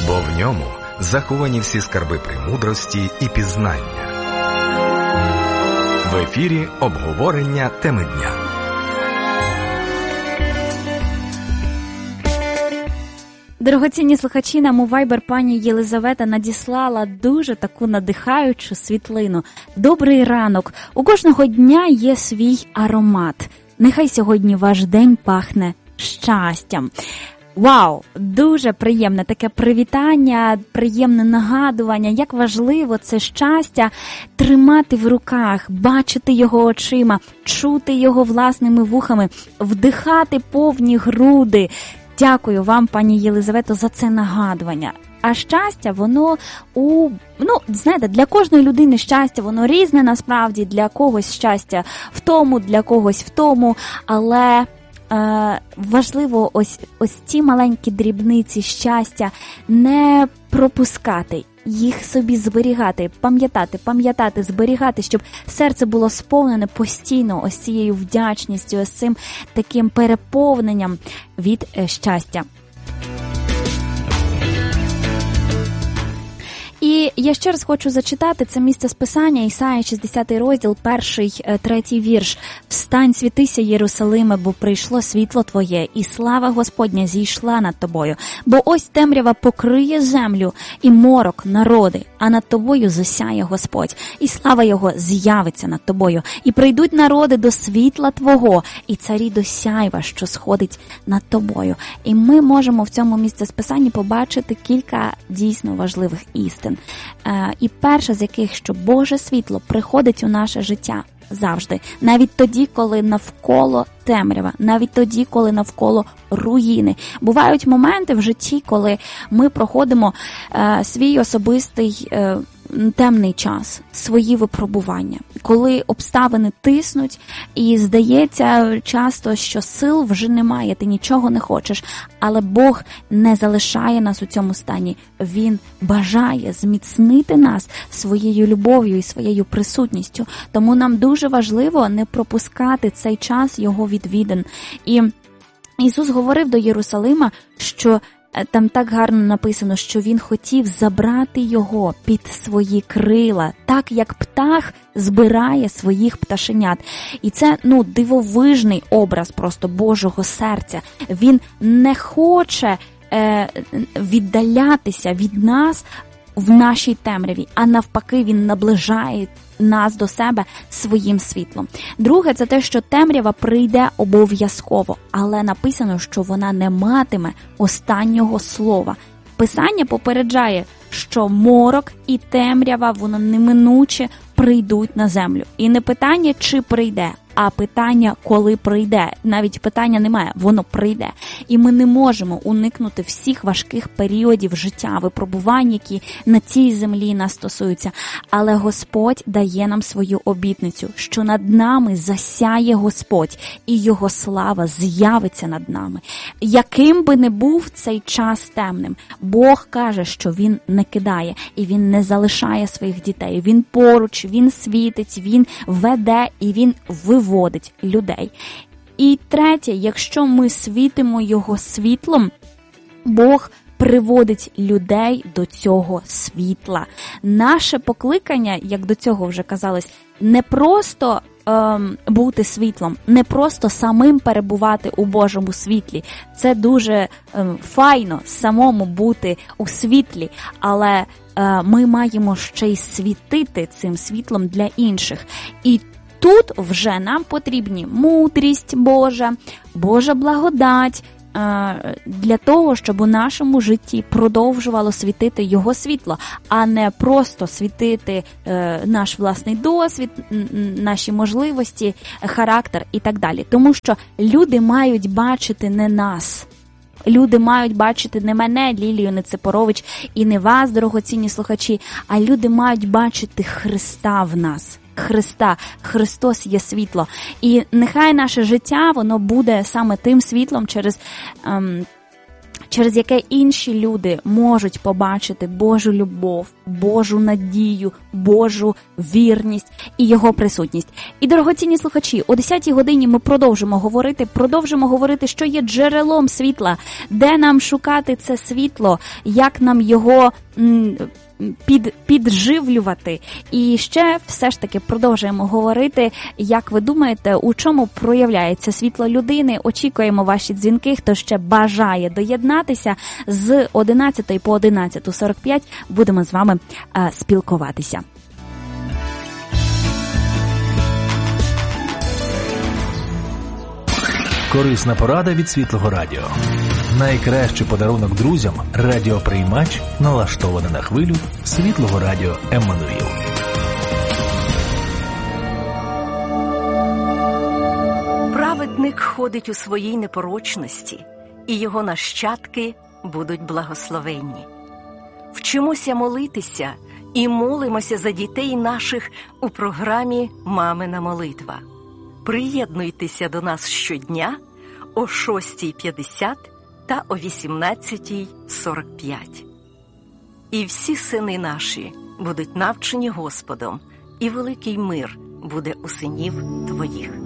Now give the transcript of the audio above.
бо в ньому заховані всі скарби премудрості і пізнання. В ефірі обговорення теми дня. Дорогоцінні слухачі, нам у Viber пані Єлизавета надіслала дуже таку надихаючу світлину. Добрий ранок. У кожного дня є свій аромат. Нехай сьогодні ваш день пахне щастям. Вау! Дуже приємне таке привітання, приємне нагадування, як важливо це щастя тримати в руках, бачити його очима, чути його власними вухами, вдихати повні груди. Дякую вам, пані Єлизавето, за це нагадування. А щастя, воно знаєте, для кожної людини щастя, воно різне насправді, для когось щастя в тому, для когось в тому, але важливо ось ці маленькі дрібниці щастя не пропускати, їх собі зберігати, пам'ятати, зберігати, щоб серце було сповнене постійно ось цією вдячністю, ось цим таким переповненням від щастя. І я ще раз хочу зачитати це місце з Писання, Ісая, 60 розділ, 1-3 вірш. «Встань, світися, Єрусалиме, бо прийшло світло твоє, і слава Господня зійшла над тобою. Бо ось темрява покриє землю, і морок народи, а над тобою засяє Господь, і слава Його з'явиться над тобою. І прийдуть народи до світла твого, і царі до сяйва, що сходить над тобою». І ми можемо в цьому місці з Писання побачити кілька дійсно важливих істин. І перша з яких, що Боже світло приходить у наше життя завжди. Навіть тоді, коли навколо темрява, навіть тоді, коли навколо руїни. Бувають моменти в житті, коли ми проходимо свій особистий темний час, свої випробування, коли обставини тиснуть і здається часто, що сил вже немає, ти нічого не хочеш, але Бог не залишає нас у цьому стані. Він бажає зміцнити нас своєю любов'ю і своєю присутністю. Тому нам дуже важливо не пропускати цей час Його відвідин. І Ісус говорив до Єрусалима, що там так гарно написано, що Він хотів забрати його під свої крила, так як птах збирає своїх пташенят. І це, дивовижний образ просто Божого серця. Він не хоче віддалятися від нас в нашій темряві, а навпаки, Він наближає нас до себе своїм світлом. Друге, це те, що темрява прийде обов'язково, але написано, що вона не матиме останнього слова. Писання попереджає, що морок і темрява, воно неминуче прийдуть на землю. І не питання, чи прийде, а питання, коли прийде. Навіть питання немає, воно прийде. І ми не можемо уникнути всіх важких періодів життя, випробувань, які на цій землі нас стосуються. Але Господь дає нам свою обітницю, що над нами засяє Господь, і Його слава з'явиться над нами. Яким би не був цей час темним, Бог каже, що Він не кидає, і Він не залишає своїх дітей. Він поруч, Він світить, Він веде, і Він виводить людей. І третє, якщо ми світимо Його світлом, Бог приводить людей до цього світла. Наше покликання, як до цього вже казалось, не просто бути світлом, не просто самим перебувати у Божому світлі. Це дуже файно самому бути у світлі, але ми маємо ще й світити цим світлом для інших. І тут вже нам потрібні мудрість Божа, Божа благодать, для того, щоб у нашому житті продовжувало світити Його світло, а не просто світити наш власний досвід, наші можливості, характер і так далі. Тому що люди мають бачити не нас. Люди мають бачити не мене, Лілію Нецепорович, і не вас, дорогоцінні слухачі, а люди мають бачити Христа в нас. Христа. Христос є світло. І нехай наше життя, воно буде саме тим світлом, через яке інші люди можуть побачити Божу любов, Божу надію, Божу вірність і Його присутність. І, дорогоцінні слухачі, о 10-й годині ми продовжимо говорити, що є джерелом світла, де нам шукати це світло, як нам його підживлювати. І ще все ж таки продовжуємо говорити, як ви думаєте, у чому проявляється світло людини. Очікуємо ваші дзвінки, хто ще бажає доєднатися. З 11 по 11:45 будемо з вами спілкуватися. Корисна порада від Світлого Радіо. Найкращий подарунок друзям – радіоприймач, налаштований на хвилю Світлого Радіо Еммануїл. Праведник ходить у своїй непорочності, і його нащадки будуть благословенні. Вчимося молитися і молимося за дітей наших у програмі «Мамина молитва». Приєднуйтеся до нас щодня о 6:50 та о 18:45. І всі сини наші будуть навчені Господом, і великий мир буде у синів твоїх.